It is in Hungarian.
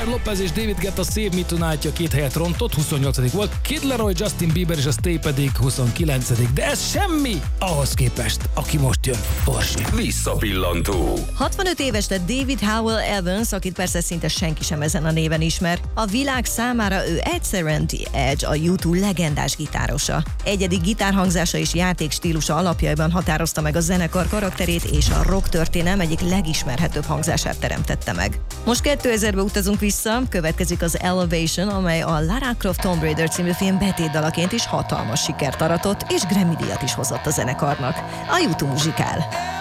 Jennifer Lopez és David Guetta Save Me Tonight-ja 2 helyet rontott, 28. volt, Kid Laroi, Justin Bieber és a Stay pedig 29. De ez semmi ahhoz képest, aki most jön. Orsi. Visszapillantó. 65 éves lett David Howell Evans, akit persze szinte senki sem ezen a néven ismer. A világ számára ő egyszerűen The Edge, a U2 legendás gitárosa. Egyedi gitárhangzása és játékstílusa alapjaiban határozta meg a zenekar karakterét, és a rock történelem egyik legismerhetőbb hangzását teremtette meg. Most 2000-be utazunk vissza, következik az Elevation, amely a Lara Croft Tomb Raider című film betétdalaként is hatalmas sikert aratott, és Grammy-díjat is hozott a zenekarnak. A U2 muzsikál.